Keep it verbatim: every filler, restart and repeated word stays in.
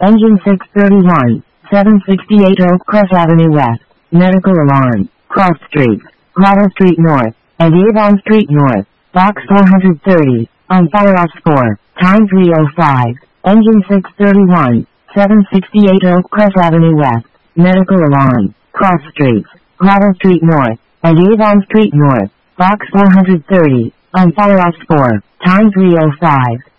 Engine six thirty-one, seven sixty-eight Oak Crest Avenue West. Medical alarm. Cross streets. Grotto Street North and Avon Street North. Box four hundred thirty. On fire off score. Time three oh five. Engine six thirty-one, seven sixty-eight Oak Crest Avenue West. Medical alarm. Cross streets. Grotto Street North and Avon Street North. Box four hundred thirty. On fire off score. Time three oh five.